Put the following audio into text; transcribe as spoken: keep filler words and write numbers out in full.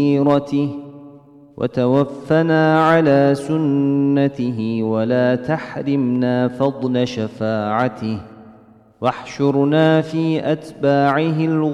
سيرته وتوفنا على سنته ولا تحرمنا فضل شفاعته واحشرنا في أتباعه الغر